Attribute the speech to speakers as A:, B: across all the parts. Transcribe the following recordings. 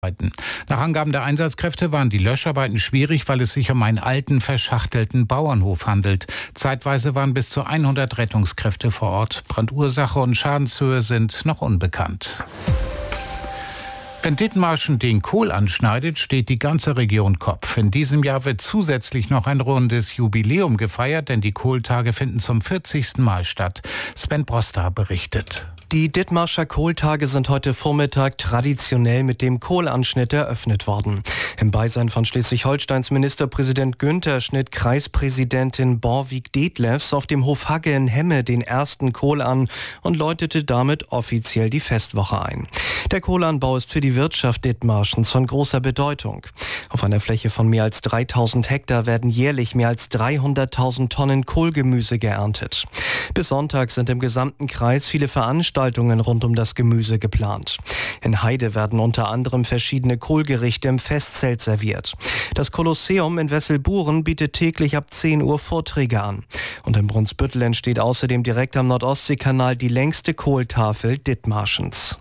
A: Nach Angaben der Einsatzkräfte waren die Löscharbeiten schwierig, weil es sich um einen alten, verschachtelten Bauernhof handelt. Zeitweise waren bis zu 100 Rettungskräfte vor Ort. Brandursache und Schadenshöhe sind noch unbekannt. Wenn Dithmarschen den Kohl anschneidet, steht die ganze Region Kopf. In diesem Jahr wird zusätzlich noch ein rundes Jubiläum gefeiert, denn die Kohltage finden zum 40. Mal statt. Sven Broster berichtet.
B: Die Dithmarscher Kohltage sind heute Vormittag traditionell mit dem Kohlanschnitt eröffnet worden. Im Beisein von Schleswig-Holsteins Ministerpräsident Günther schnitt Kreispräsidentin Borvik-Detlefs auf dem Hof Hagge in Hemme den ersten Kohl an und läutete damit offiziell die Festwoche ein. Der Kohlanbau ist für die Wirtschaft Dithmarschens von großer Bedeutung. Auf einer Fläche von mehr als 3000 Hektar werden jährlich mehr als 300.000 Tonnen Kohlgemüse geerntet. Bis Sonntag sind im gesamten Kreis viele Veranstaltungen rund um das Gemüse geplant. In Heide werden unter anderem verschiedene Kohlgerichte im Festzelt serviert. Das Kolosseum in Wesselburen bietet täglich ab 10 Uhr Vorträge an. Und in Brunsbüttel entsteht außerdem direkt am Nordostseekanal die längste Kohltafel Dithmarschens.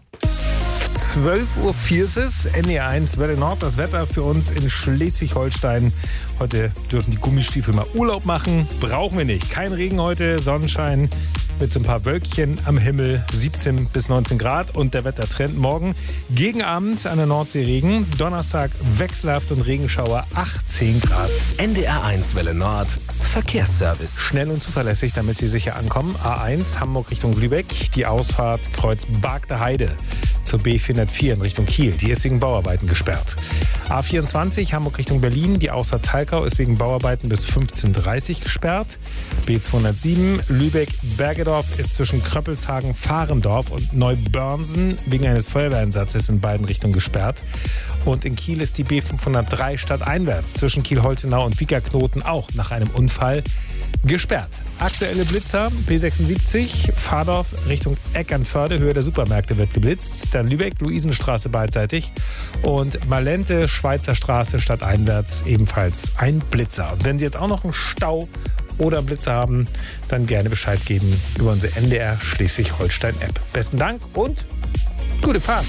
C: 12.04 Uhr ist es, NDR1 Welle Nord, das Wetter für uns in Schleswig-Holstein. Heute dürfen die Gummistiefel mal Urlaub machen, brauchen wir nicht. Kein Regen heute, Sonnenschein mit so ein paar Wölkchen am Himmel, 17 bis 19 Grad und der Wettertrend morgen gegen Abend an der Nordsee Regen, Donnerstag wechselhaft und Regenschauer 18 Grad.
D: NDR1 Welle Nord, Verkehrsservice.
C: Schnell und zuverlässig, damit Sie sicher ankommen. A1 Hamburg Richtung Lübeck, die Ausfahrt Kreuz Bargter Heide zur B404 in Richtung Kiel. Die ist wegen Bauarbeiten gesperrt. A24 Hamburg Richtung Berlin, die Ausfahrt Talkau ist wegen Bauarbeiten bis 15:30 Uhr gesperrt. B207 Lübeck-Bergedorf ist zwischen Kröppelshagen, Fahrendorf und Neubörnsen wegen eines Feuerwehreinsatzes in beiden Richtungen gesperrt. Und in Kiel ist die B503 stadteinwärts zwischen Kiel-Holtenau und Wiekerknoten auch nach einem Unfall gesperrt. Aktuelle Blitzer, B76, Fahrdorf Richtung Eckernförde, Höhe der Supermärkte wird geblitzt. Dann Lübeck, Luisenstraße beidseitig und Malente, Schweizer Straße stadteinwärts ebenfalls ein Blitzer. Und wenn Sie jetzt auch noch einen Stau oder einen Blitzer haben, dann gerne Bescheid geben über unsere NDR Schleswig-Holstein-App. Besten Dank und gute Fahrt.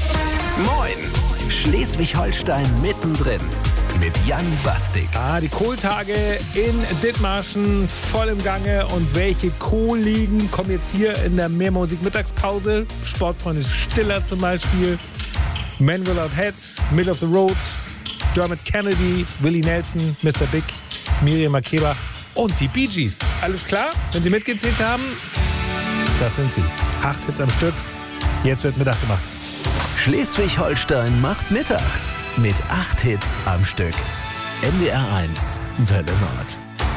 D: Moin, Schleswig-Holstein mittendrin. Mit Jan Bastik.
C: Die Kohltage in Dithmarschen voll im Gange. Und welche Kohlligen kommen jetzt hier in der Mehrmusik-Mittagspause? Sportfreunde Stiller zum Beispiel. Men Without Heads, Middle of the Road, Dermot Kennedy, Willie Nelson, Mr. Big, Miriam Makeba und die Bee Gees. Alles klar? Wenn Sie mitgezählt haben, das sind sie. 8 Hits am Stück. Jetzt wird Mittag gemacht.
D: Schleswig-Holstein macht Mittag. Mit 8 Hits am Stück. NDR1 Welle Nord.